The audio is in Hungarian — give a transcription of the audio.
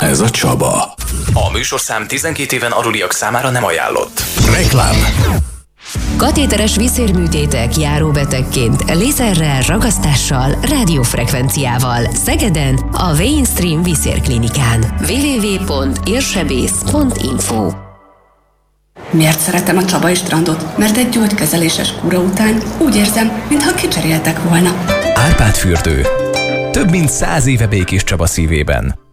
ez a Csaba. A műsorszám 12 éven aluliak számára nem ajánlott. Reklám. Katéteres vízérműtétek járóbetegként, lézerrel, ragasztással, rádiófrekvenciával. Szegeden a Mainstream Vízérklinikán. www.irsebész.info. Miért szeretem a Csabai strandot? Mert egy gyógykezeléses kúra után úgy érzem, mintha kicseréltek volna. Árpád fürdő. Több mint 100 éve Békés Csaba szívében.